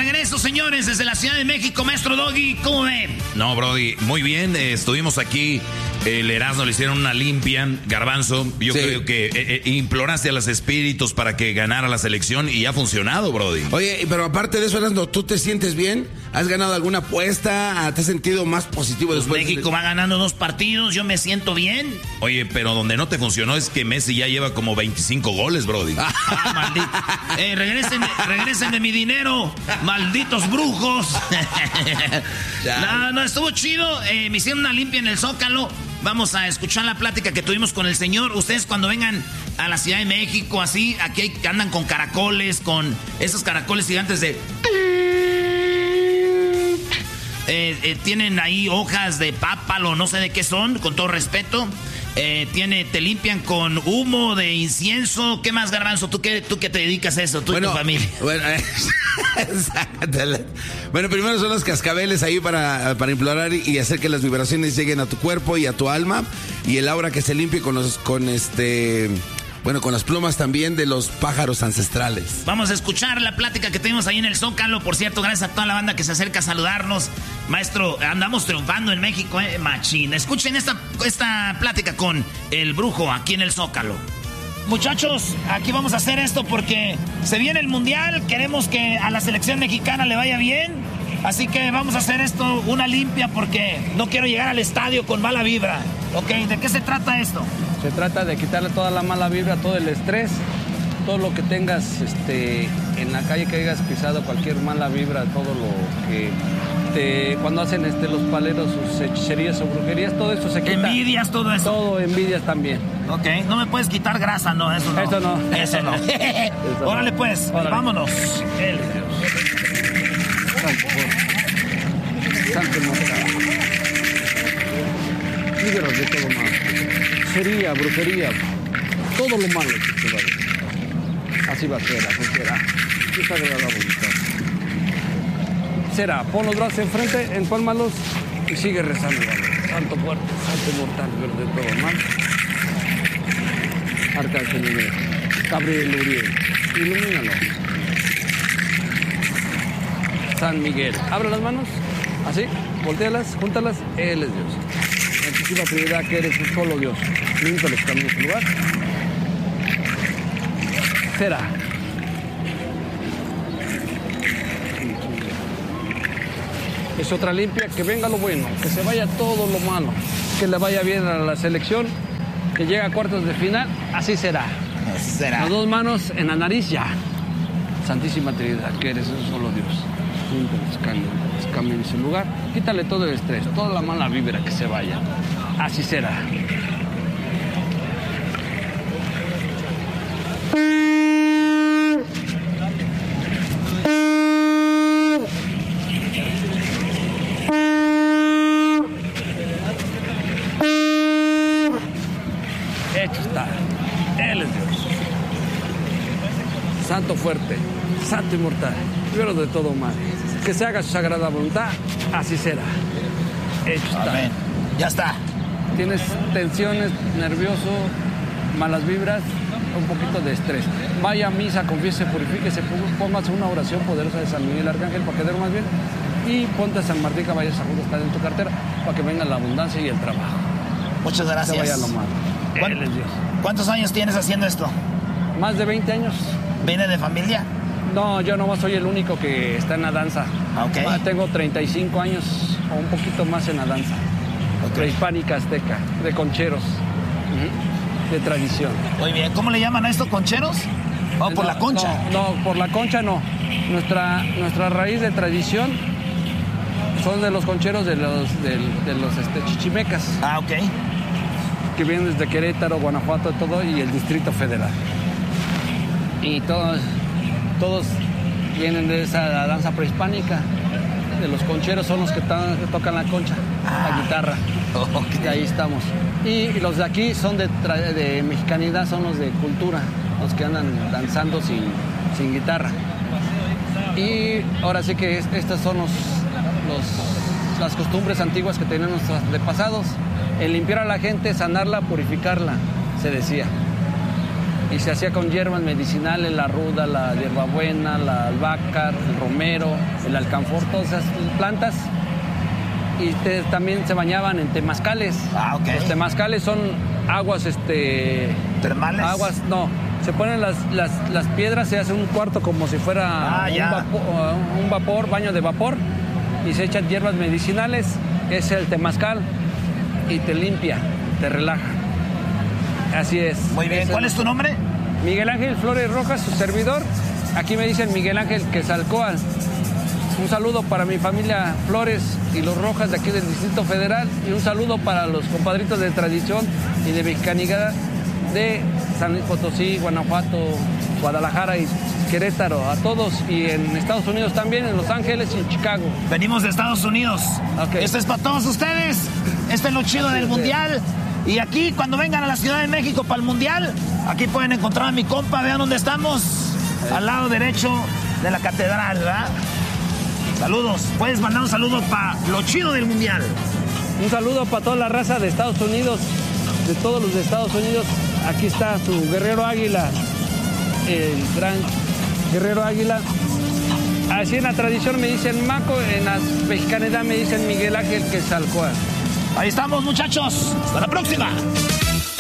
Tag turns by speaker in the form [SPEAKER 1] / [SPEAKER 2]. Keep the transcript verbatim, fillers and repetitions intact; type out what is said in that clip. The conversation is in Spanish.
[SPEAKER 1] regreso, señores, desde la Ciudad de México. Maestro Doggy, ¿cómo ven?
[SPEAKER 2] No, Brody, muy bien. Eh, estuvimos aquí. El Erasmo le hicieron una limpia. Garbanzo, yo sí. creo que eh, eh, imploraste a los espíritus para que ganara la selección y ha funcionado, Brody.
[SPEAKER 3] Oye, pero aparte de eso, Erasmo, ¿tú te sientes bien? ¿Has ganado alguna apuesta? ¿Te has sentido más positivo
[SPEAKER 1] pues
[SPEAKER 3] después?
[SPEAKER 1] México de... va ganando dos partidos, yo me siento bien.
[SPEAKER 2] Oye, pero donde no te funcionó es que Messi ya lleva como veinticinco goles, Brody.
[SPEAKER 1] Ah, maldito. Eh, regresen, regresen de mi dinero, malditos brujos. No, no, estuvo chido. Eh, me hicieron una limpia en el Zócalo. Vamos a escuchar la plática que tuvimos con el señor. Ustedes cuando vengan a la Ciudad de México, así, aquí hay, andan con caracoles, con esos caracoles gigantes de... Eh, eh, tienen ahí hojas de pápalo, no sé de qué son, con todo respeto. Eh, tiene, te limpian con humo de incienso. ¿Qué más, Garbanzo? ¿Tú qué, tú qué te dedicas a eso? Tú bueno, y tu familia.
[SPEAKER 3] Bueno, eh, bueno, primero son los cascabeles ahí para, para implorar y hacer que las vibraciones lleguen a tu cuerpo y a tu alma. Y el aura que se limpie con los, con este... Bueno, con las plumas también de los pájaros ancestrales.
[SPEAKER 1] Vamos a escuchar la plática que tuvimos ahí en el Zócalo. Por cierto, gracias a toda la banda que se acerca a saludarnos. Maestro, andamos triunfando en México, eh, machín. Escuchen esta, esta plática con el brujo aquí en el Zócalo. Muchachos, aquí vamos a hacer esto porque se viene el Mundial. Queremos que a la selección mexicana le vaya bien. Así que vamos a hacer esto, una limpia, porque no quiero llegar al estadio con mala vibra. Ok, ¿de qué se trata esto?
[SPEAKER 4] Se trata de quitarle toda la mala vibra, todo el estrés, todo lo que tengas este, en la calle, que hayas pisado, cualquier mala vibra, todo lo que te, cuando hacen este, los paleros sus hechicerías o brujerías, todo eso se quita.
[SPEAKER 1] Envidias, todo eso.
[SPEAKER 4] Todo, envidias también.
[SPEAKER 1] Ok, no me puedes quitar grasa, no, eso no.
[SPEAKER 4] Eso no.
[SPEAKER 1] Eso no. Eso no. Órale pues, Órale. vámonos. El
[SPEAKER 4] Santo, Santo mortal. Líbranos de todo mal. Hechicería, brujería, todo lo malo que se vaya. Así va a ser, así será. Esta es la voluntad. Será, pon los brazos enfrente, empálmalos y sigue rezando. Santo fuerte, santo mortal, verde de todo mal. Arcángel Miguel, Gabriel Uriel, ilumínalo. San Miguel, abre las manos, así, voltealas, júntalas, Él es Dios. Santísima Trinidad, que eres un solo Dios. Limpia los caminos en lugar. Será. Es otra limpia, que venga lo bueno, que se vaya todo lo malo, que le vaya bien a la selección, que llegue a cuartos de final, así será.
[SPEAKER 1] Así será.
[SPEAKER 4] Las dos manos en la nariz ya. Santísima Trinidad, que eres un solo Dios. Limpia los caminos, los caminos en lugar. Quítale todo el estrés, toda la mala vibra, que se vaya. Así será. Hecho está. Él es Dios. Santo fuerte, santo inmortal, libero de todo mal. Que se haga su sagrada voluntad, así será. Hecho está.
[SPEAKER 1] Amén. Ya está.
[SPEAKER 4] Tienes tensiones, nervioso, malas vibras, un poquito de estrés. Vaya a misa, confiese, purifíquese, póngase una oración poderosa de San Miguel Arcángel para quedar más bien. Y ponte a San Martín Caballo Saguro, está en tu cartera, para que venga la abundancia y el trabajo.
[SPEAKER 1] Muchas gracias.
[SPEAKER 4] Se vaya lo malo.
[SPEAKER 1] Él es Dios. ¿Cuántos años tienes haciendo esto?
[SPEAKER 4] Más de veinte años.
[SPEAKER 1] ¿Viene de familia?
[SPEAKER 4] No, yo nomás soy el único que está en la danza.
[SPEAKER 1] Okay.
[SPEAKER 4] Ah, tengo treinta y cinco años o un poquito más en la danza. Okay. Prehispánica azteca, de concheros, uh-huh. de tradición.
[SPEAKER 1] Muy bien, ¿cómo le llaman a esto? ¿Concheros? ¿O por
[SPEAKER 4] no,
[SPEAKER 1] la concha?
[SPEAKER 4] No, no, por la concha no. Nuestra, nuestra raíz de tradición son de los concheros de los, de, de los este, chichimecas.
[SPEAKER 1] Ah, ok.
[SPEAKER 4] Que vienen desde Querétaro, Guanajuato, todo, y el Distrito Federal. Y todos, todos vienen de esa danza prehispánica. De los concheros son los que, tan, que tocan la concha, ah, la guitarra. Okay. Y ahí estamos. Y los de aquí son de, de mexicanidad, son los de cultura, los que andan danzando sin, sin guitarra. Y ahora sí que estas son los, los, las costumbres antiguas que tenían nuestros antepasados. El limpiar a la gente, sanarla, purificarla, se decía. y se hacía con hierbas medicinales, la ruda, la hierbabuena, la albahaca, el romero, el alcanfor, todas esas plantas. Y te, también se bañaban en temazcales.
[SPEAKER 1] Ah, ok.
[SPEAKER 4] Los temazcales son aguas, este...
[SPEAKER 1] ¿termales?
[SPEAKER 4] Aguas, no. Se ponen las, las, las piedras, se hace un cuarto como si fuera
[SPEAKER 1] ah,
[SPEAKER 4] un,
[SPEAKER 1] ya.
[SPEAKER 4] vapor, un vapor, baño de vapor, y se echan hierbas medicinales, que es el temazcal, y te limpia, te relaja. Así es.
[SPEAKER 1] Muy bien.
[SPEAKER 4] Es
[SPEAKER 1] ¿Cuál
[SPEAKER 4] el...
[SPEAKER 1] es tu nombre?
[SPEAKER 4] Miguel Ángel Flores Rojas, su servidor. Aquí me dicen Miguel Ángel Quetzalcóatl. Un saludo para mi familia Flores y los Rojas de aquí del Distrito Federal, y un saludo para los compadritos de tradición y de mexicanidad de San Luis Potosí, Guanajuato, Guadalajara y Querétaro, a todos, y en Estados Unidos también, en Los Ángeles y en Chicago.
[SPEAKER 1] Venimos de Estados Unidos.
[SPEAKER 4] Okay.
[SPEAKER 1] Esto es para todos ustedes. Este es lo chido del Mundial. Y aquí, cuando vengan a la Ciudad de México para el Mundial, aquí pueden encontrar a mi compa. Vean dónde estamos. Al lado derecho de la catedral, ¿verdad? Saludos. Puedes mandar un saludo para lo chido del Mundial.
[SPEAKER 4] Un saludo para toda la raza de Estados Unidos, de todos los de Estados Unidos. Aquí está su Guerrero Águila, el gran Guerrero Águila. Así en la tradición me dicen Maco, en la mexicanidad me dicen Miguel Ángel Quetzalcóatl.
[SPEAKER 1] Ahí estamos, muchachos. Hasta la próxima.